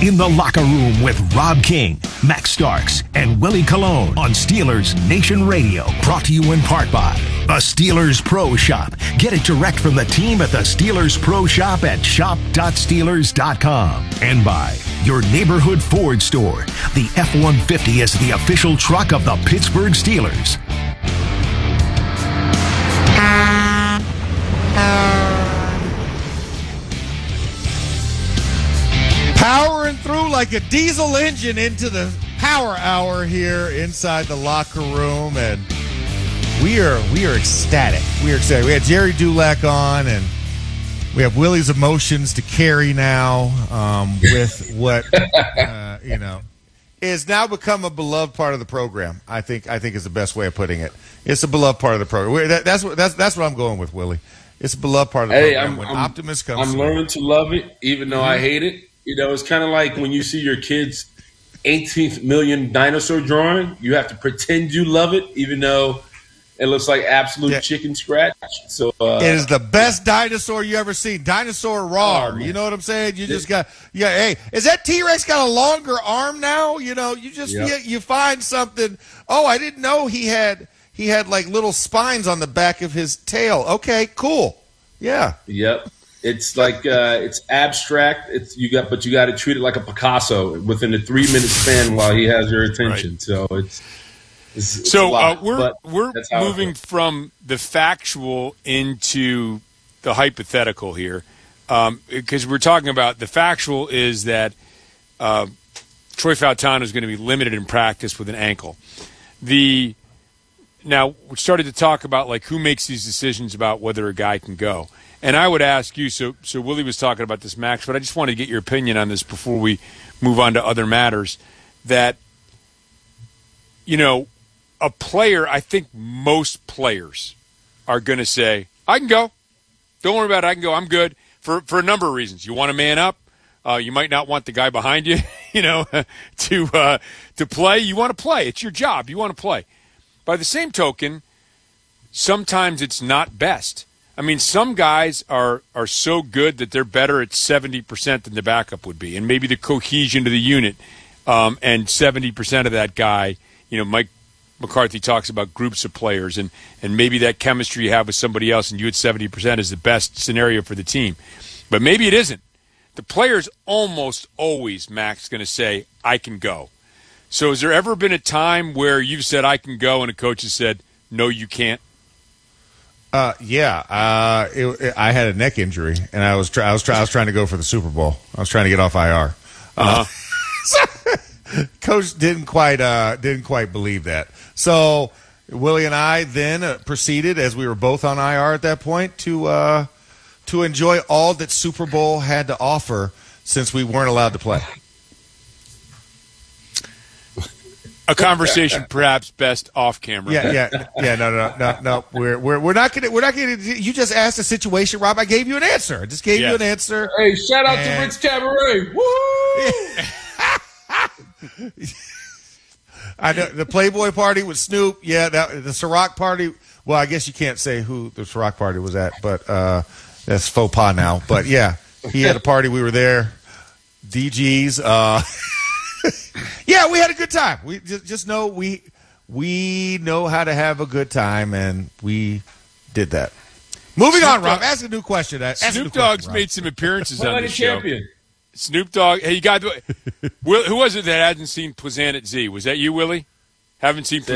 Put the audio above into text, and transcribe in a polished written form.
In the Locker Room with Rob King, Max Starks, and Willie Colon on Steelers Nation Radio. Brought to you in part by the Steelers Pro Shop. Get it direct from the team at the Steelers Pro Shop at shop.steelers.com. And by your neighborhood Ford store. The F-150 is the official truck of the Pittsburgh Steelers. Powering through like a diesel engine into the power hour here inside the locker room, and we are ecstatic. We are ecstatic. We had Jerry Dulac on, and we have Willie's emotions to carry now with what is now become a beloved part of the program. I think is the best way of putting it. It's a beloved part of the program. That's what I'm going with, Willie. It's a beloved part of the program. When Optimus comes, I'm learning to love it, even though I hate it. You know, it's kind of like when you see your kid's 18th million dinosaur drawing. You have to pretend you love it, even though it looks like absolute chicken scratch. So it is the best dinosaur you ever seen. Dinosaur raw. You know what I'm saying? You just got hey, is that T-Rex got a longer arm now? You know, you just you find something. Oh, I didn't know he had like little spines on the back of his tail. Okay, cool. Yeah. Yep. It's like it's abstract. But you got to treat it like a Picasso within a 3-minute span while he has your attention. Right. So it's a lot, we're moving from the factual into the hypothetical here, because we're talking about the factual is that Troy Fautano is going to be limited in practice with an ankle. Now we started to talk about like who makes these decisions about whether a guy can go. And I would ask you, so Willie was talking about this, Max, but I just wanted to get your opinion on this before we move on to other matters, that, you know, a player, I think most players are going to say, I can go. Don't worry about it. I can go. I'm good. For a number of reasons. You want to man up. You might not want the guy behind you, to play. You want to play. It's your job. You want to play. By the same token, sometimes it's not best. I mean, some guys are so good that they're better at 70% than the backup would be, and maybe the cohesion of the unit and 70% of that guy, Mike McCarthy talks about groups of players, and maybe that chemistry you have with somebody else and you at 70% is the best scenario for the team. But maybe it isn't. The player's almost always, Max, going to say, I can go. So has there ever been a time where you've said, I can go, and a coach has said, no, you can't? I had a neck injury, and I was trying to go for the Super Bowl. I was trying to get off IR. Coach didn't quite believe that. So Willie and I then proceeded, as we were both on IR at that point, to enjoy all that Super Bowl had to offer, since we weren't allowed to play. A conversation perhaps best off camera. No. We're not gonna. You just asked a situation, Rob. I gave you an answer. I just gave you an answer. Hey, shout out to Rich Cabaret. Woo! I know the Playboy party with Snoop. Yeah, the Ciroc party. Well, I guess you can't say who the Ciroc party was at, but that's faux pas now. But yeah, he had a party. We were there. DG's. Yeah, we had a good time. We just know we know how to have a good time, and we did that. Moving on, Rob. Ask a new question. Snoop Dogg's made some appearances on the show. Champion. Snoop Dogg. Hey, you got who was it that hadn't seen Plazanet Z? Was that you, Willie? Haven't seen